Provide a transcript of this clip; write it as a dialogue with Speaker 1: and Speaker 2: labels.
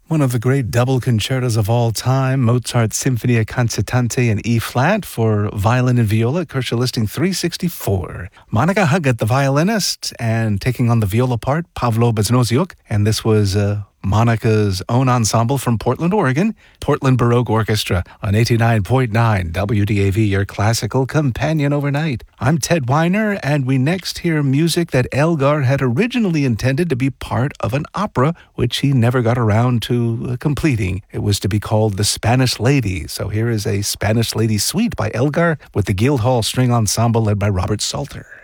Speaker 1: One of the great double concertos of all time, Mozart's Sinfonia Concitante in E-flat for violin and viola, Kirscher listing 364. Monica Huggett, the violinist, and taking on the viola part, Pavlo Beznoziuk, and this was Monica's own ensemble from Portland, Oregon, Portland Baroque Orchestra on 89.9 WDAV, your classical companion overnight. I'm Ted Weiner, and we next hear music that Elgar had originally intended to be part of an opera, which he never got around to completing. It was to be called The Spanish Lady. So here is a Spanish Lady suite by Elgar with the Guildhall String Ensemble led by Robert Salter.